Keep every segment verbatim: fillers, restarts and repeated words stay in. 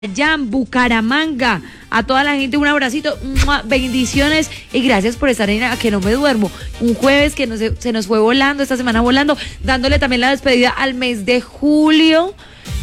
allá en Bucaramanga. A toda la gente un abracito, ¡mua! Bendiciones y gracias por estar en A Que No Me Duermo. Un jueves que no se, se nos fue volando, esta semana volando, dándole también la despedida al mes de julio,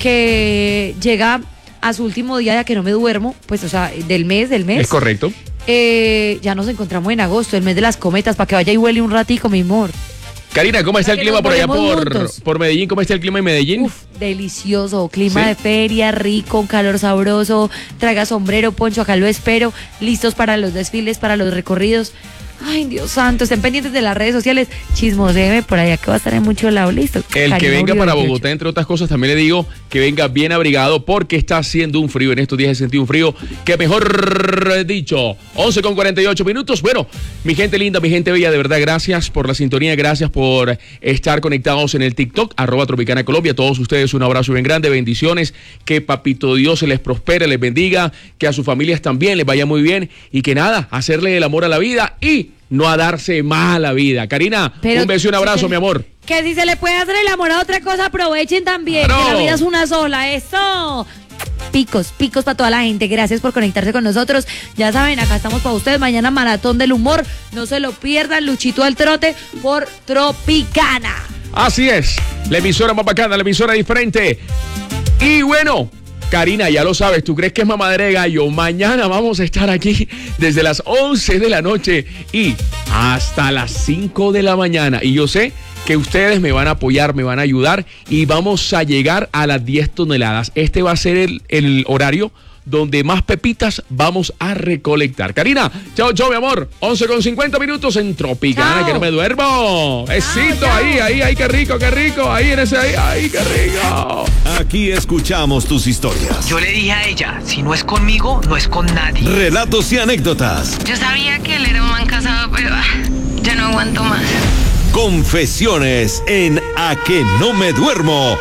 que llega a su último día de A Que No Me Duermo, pues o sea, del mes, del mes. Es correcto. Eh, ya nos encontramos en agosto, el mes de las cometas, para que vaya y huele un ratico, mi amor. Karina, ¿cómo está el clima por allá por, juntos. por Medellín? ¿Cómo está el clima en Medellín? Uf, delicioso, clima ¿Sí? de feria, rico, calor sabroso, traiga sombrero, poncho, acá lo espero, listos para los desfiles, para los recorridos. Ay, Dios santo, estén pendientes de las redes sociales, chismoseme por allá que va a estar en mucho lado, listo. El Karina que venga Uribe para veintiocho. Bogotá, entre otras cosas, también le digo que venga bien abrigado porque está haciendo un frío. En estos días he sentido un frío que mejor dicho, once con cuarenta y ocho minutos. Bueno, mi gente linda, mi gente bella, de verdad, gracias por la sintonía, gracias por estar conectados en el TikTok, arroba Tropicana Colombia. A todos ustedes un abrazo bien grande, bendiciones, que Papito Dios se les prospere, les bendiga, que a sus familias también les vaya muy bien y que nada, hacerle el amor a la vida y no a darse más a la vida. Karina, Pero, un beso y un abrazo, sí, mi amor. Que si se le puede hacer el amor a otra cosa, aprovechen también, ¡Claro! que la vida es una sola, eso. Picos, picos para toda la gente, gracias por conectarse con nosotros. Ya saben, acá estamos para ustedes, mañana Maratón del Humor, no se lo pierdan, Luchito al Trote por Tropicana. Así es, la emisora más bacana, la emisora diferente. Y bueno, Karina, ya lo sabes, ¿tú crees que es mamadera de gallo? Mañana vamos a estar aquí desde las once de la noche y hasta las cinco de la mañana. Y yo sé que ustedes me van a apoyar, me van a ayudar y vamos a llegar a las diez toneladas. Este va a ser el, el horario donde más pepitas vamos a recolectar. Karina, chao, chao, mi amor. once con cincuenta minutos en Tropicana, Chao. que no me duermo. Besito, chao. ahí, ahí, ahí, qué rico, qué rico. Ahí en ese, ahí, ahí, qué rico. Aquí escuchamos tus historias, Yo le dije a ella, si no es conmigo, no es con nadie. relatos y anécdotas, Yo sabía que él era un man casado, pero ah, ya no aguanto más. confesiones en A Que No Me Duermo.